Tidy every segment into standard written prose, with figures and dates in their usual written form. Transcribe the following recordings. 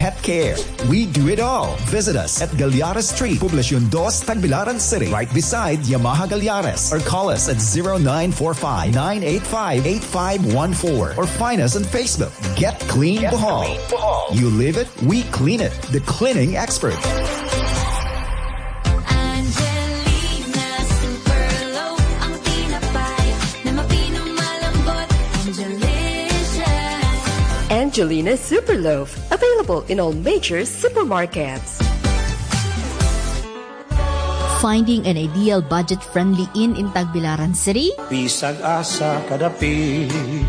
pet care. We do it all. Visit us at Galyares Street, Poblacion 2, Tagbilaran City, right beside Yamaha Galyares. Or call us at 0945-985-8514 or find us on Facebook. Get Clean Bohol. You live it, we clean it. The cleaning expert. Angelina Superloaf, available in all major supermarkets. Finding an ideal budget-friendly inn in Tagbilaran City? Bisag asa kadapi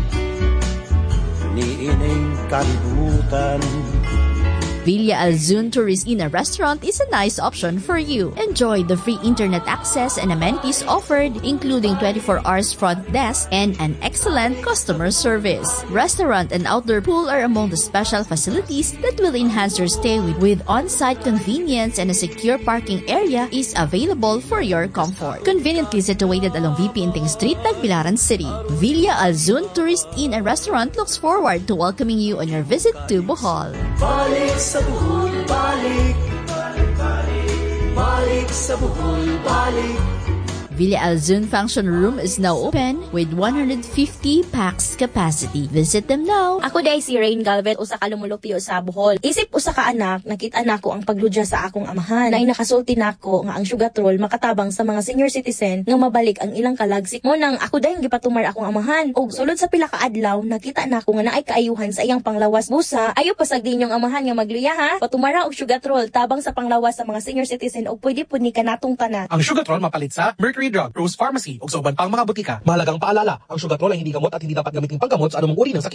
ni ining kalibutan. Villa Alzun Tourist Inn and Restaurant is a nice option for you. Enjoy the free internet access and amenities offered, including 24 hours front desk and an excellent customer service. Restaurant and outdoor pool are among the special facilities that will enhance your stay with on-site convenience, and a secure parking area is available for your comfort. Conveniently situated along VP Inting Street, Tagbilaran City. Villa Alzun Tourist Inn and Restaurant looks forward to welcoming you on your visit to Bohol. Balik sa Bohol, balik. Balik sa Bohol, balik. Villa Alzun Function Room is now open with 150 pax capacity. Visit them now. Ako day si Rain Galvez, usa ka lumulupyo sa Bohol. Isip usa ka anak, nakita nako ang pagludya sa akong amahan. Nay nakasulti nako nga ang sugatrol makatabang sa mga senior citizen nga mabalik ang ilang kalagsik. Mo nang ako day gipatumar akong amahan. Og sulod sa pila ka adlaw, nakita nako nga naay kaayuhan sa iyang panglawas busa. Ayo pasag din yung amahan nga magluya ha. Patumara og sugatrol tabang sa panglawas sa mga senior citizen og pwede pud ni kanatong tanan. Ang sugatrol mapalit sa Mercury Drug, Rose Pharmacy ug sa uban pang mga butika. Mahalagang paalala, ang sugatrol ay hindi gamot at hindi dapat gamitin panggamot sa anumang uri ng sakit.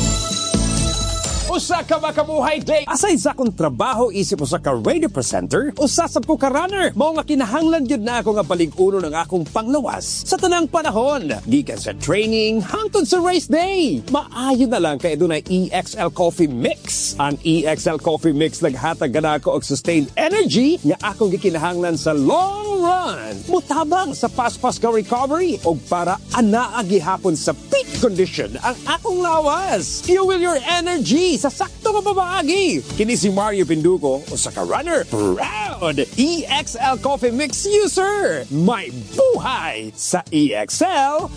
Usa ka makabuhay day. Aside sa akong trabaho, isip usa ka radio presenter, usa sa ko ka runner. Mao nga kinahanglan gyud na ako nga balig-uno ng akong panglawas sa tanang panahon. Gikan sa training hangtod sa race day. Maayo na lang kay dunay EXL Coffee Mix. Ang EXL Coffee Mix naghatag gana ako og sustained energy nga akong gikinahanglan sa long run. Mutabang sa fast ka recovery og para anaa gihapon sa peak condition ang akong lawas. Fuel your energy sa sakto nga babaagi. Kini si Mario Pinduco, usa ka runner, proud EXL Coffee Mix user. May buhay sa EXL,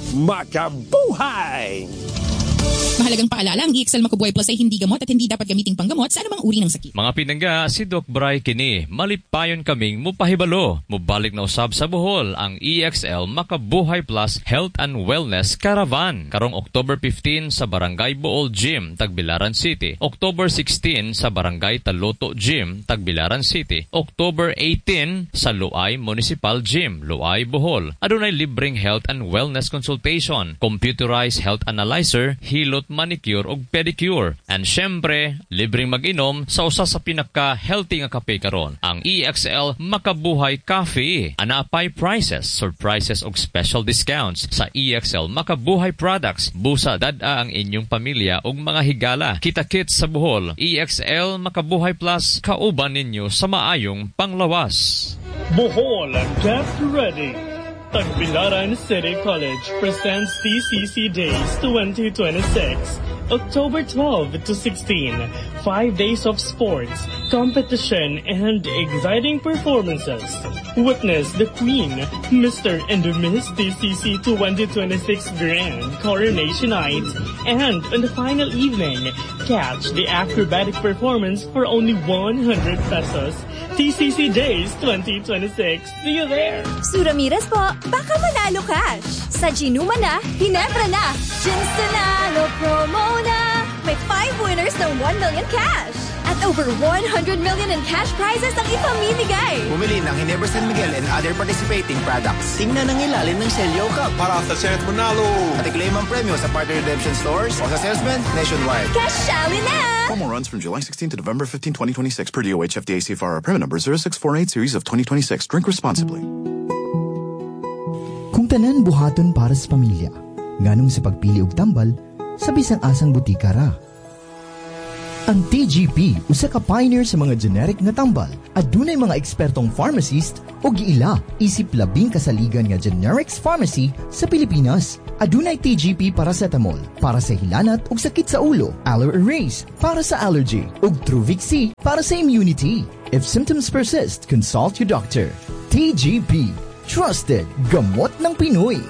makabuhay. Mahalagang paalala, ang EXL Makabuhay Plus ay hindi gamot at hindi dapat gamiting panggamot sa anumang uri ng sakit. Mga pinangga, si Doc Bray kini, malipayon kaming mupahibalo. Mubalik na usab sa Bohol ang EXL Makabuhay Plus Health and Wellness Caravan. Karong October 15 sa Barangay Bool Gym, Tagbilaran City. October 16 sa Barangay Taloto Gym, Tagbilaran City. October 18 sa Luay Municipal Gym, Luay, Bohol. Adunay libreng health and wellness consultation, computerized health analyzer, hilot manicure ug pedicure. And syempre, libreng mag-inom sa usa sa pinaka-healthy nga kape karon, ang EXL Makabuhay Coffee. Anapay prices, surprises ug special discounts sa EXL Makabuhay products. Busa dad-a ang inyong pamilya ug mga higala. Kita-kits sa Bohol, EXL Makabuhay Plus, kauban ninyo sa maayong panglawas. Bohol, get ready! Tagbilaran City College presents TCC Days 2026, October 12 to 16. 5 days of sports, competition, and exciting performances. Witness the Queen, Mr. and Miss TCC 2026 Grand Coronation Night, and on the final evening, catch the acrobatic performance for only 100 pesos. TCC Days 2026. See you there! Sue Ramirez po, baka manalo cash. Sa Ginuma na, Ginebra na, Gins Tanalo promo na. May 5 winners ng 1 million cash. At over 100 million in cash prizes ang ipamimigay. Bumili ng Ginebra San Miguel and other participating products. Tingnan ang ilalim ng Celio Cup para sa Chef Manalo. At i-claim ang premyo sa partner redemption stores o sa salesman nationwide. Cashali na! Promo runs from July 16 to November 15, 2026 per DOH FDA CFR permit number 0648 series of 2026. Drink responsibly. Kung tanan buhaton para sa pamilya, nganong sa pagpili og tambal, sa bisang asang butika ra. Ang TGP usa ka pioneer sa mga generic nga tambal. Adunay mga ekspertong pharmacist o giila isip labing kasaligan nga generics pharmacy sa Pilipinas. Adunay TGP paracetamol para sa hilanat ug sakit sa ulo, Allerase para sa allergy ug Truvix para sa immunity. If symptoms persist, consult your doctor. TGP, trusted gamot ng Pinoy.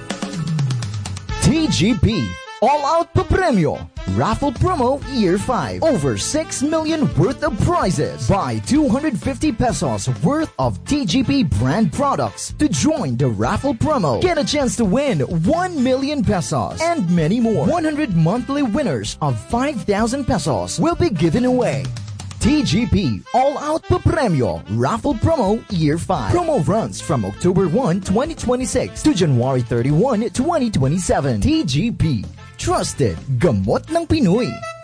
TGP, all out pa premyo. Raffle promo year 5. Over 6 million worth of prizes. Buy 250 pesos worth of TGP brand products to join the raffle promo. Get a chance to win 1 million pesos and many more. 100 monthly winners of 5,000 pesos will be given away. TGP All Out pa Premyo Raffle Promo Year 5. Promo runs from October 1, 2026 to January 31, 2027. TGP, trusted gamot ng Pinoy.